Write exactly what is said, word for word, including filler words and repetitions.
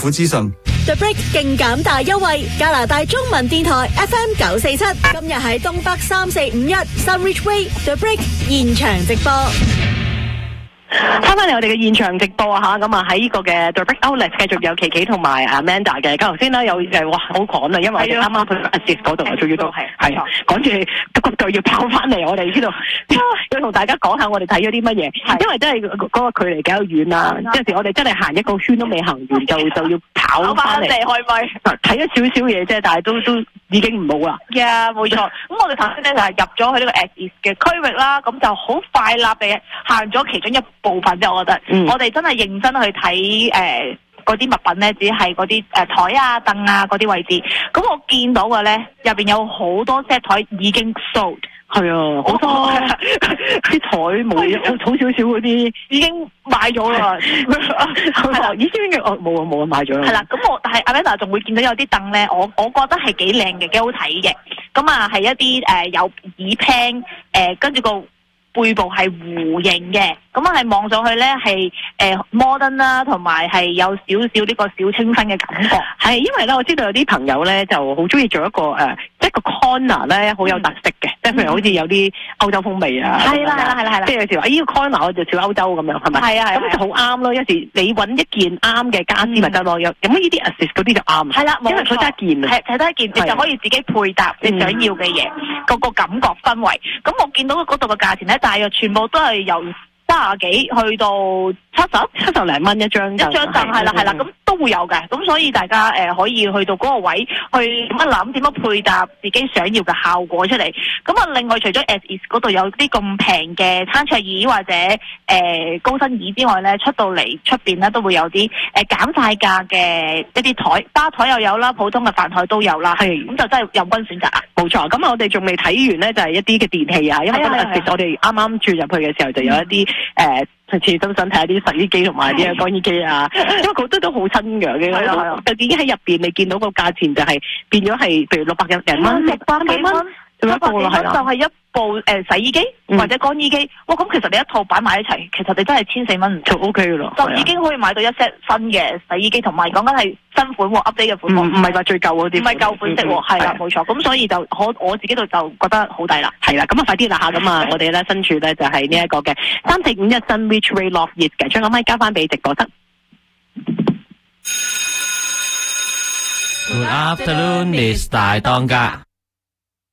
府資訊。 The Break 勁減大優惠，加拿大中文電台 F M 九四七，今日喺東北三四五一 Sunridge Way The Break 現場直播。 翻返嚟我哋嘅現場直播啊嚇，咁啊喺呢個嘅 The Break Outlet 繼續有琪琪同埋 Amanda 嘅。咁頭先咧有誒哇好趕啊，因為我哋啱啱去 Assist 嗰度啊，仲要到係係啊，趕住急急就要跑翻嚟我哋呢度，要同大家講下我哋睇咗啲乜嘢，因為真係嗰個距離比較遠啦，有時我哋真係行一個圈都未行完就就要跑翻嚟，開咪睇咗少少嘢啫，但係都都已經唔好啦。 呀，冇錯。咁我哋頭先咧就係入咗去呢個 Assist 嘅區域啦，咁就好快立地行咗其中一部分啫，我覺得，嗯、我哋真係認真去睇誒嗰啲物品咧，只係嗰啲誒台啊、凳啊嗰啲位置。咁我見到嘅咧，入邊有好多 set 台已經 sold， 係啊，好多啲台冇，好少少嗰啲已經買咗啦。 係啦，已經嘅，哦冇啊冇啊買咗啦。 係啦，咁我但係 Amanda 仲會見到有啲凳咧，我我覺得係幾靚嘅，幾好睇嘅。咁啊係一啲誒、呃、有耳 pan 誒，跟住個背部係弧形嘅，咁啊係望上去咧係誒 modern 啦，同埋係有少少呢個小清新嘅感覺。 係因為咧，我知道有啲朋友咧就好中意做一個誒，即係個 corner 咧好有特色嘅，即係譬如好似有啲歐洲風味啊。 係啦係啦係啦係啦。 即係有時話呢個 corner 我就似歐洲咁樣，係咪？ 係啊係。 咁就好啱咯。有時你揾一件啱嘅家私咪得咯。有咁呢啲 assist 嗰啲就啱。 係啦， 因為佢得一件啊。 係係得一件，你就可以自己配搭你想要嘅嘢，個個感覺氛圍。咁我見到嗰度嘅價錢咧，大約全部都係由三十幾去到七十七十零蚊一張，一張凳係啦係啦，咁都會有嘅。咁所以大家誒、呃、可以去到嗰個位去諗一諗點樣配搭自己想要嘅效果出嚟。咁啊，另外除咗 As Is 嗰度有啲咁平嘅餐桌椅或者誒、呃、高身椅之外咧，出到嚟出邊咧都會有啲誒減晒價嘅一啲台，吧台又有啦，普通嘅飯台都有啦。係咁就真係任君選擇啊！ 冇錯。咁我哋仲未睇完咧，就係、是、一啲嘅電器啊，因為今日 As Is 我哋啱啱轉入去嘅時候就有一啲誒。呃上次都想睇下啲洗衣機同埋啲乾衣機啊，因為佢都都好新嘅，嘅就已經喺入邊你見到個價錢就係變咗係，譬如六百零蚊、六百幾蚊，仲有一部啦，係啦，就係一部誒洗衣機或者乾衣機。哇，咁其實你一套擺埋一齊，其實你真係千四蚊就 O K 嘅咯，就已經可以買到一 set 新嘅洗衣機，同埋講緊係新款喎 ，update 嘅款喎，唔係話最舊嗰啲，唔係舊款式喎，係啦，冇錯。咁所以就我我自己度就覺得好抵啦，係啦，咁啊快啲啦嚇，咁啊我哋咧身處咧就係呢一個嘅三四五一 Sunridge Way Loftyard嘅，將個麥交翻俾直播室。 Good afternoon, Miss 大當家。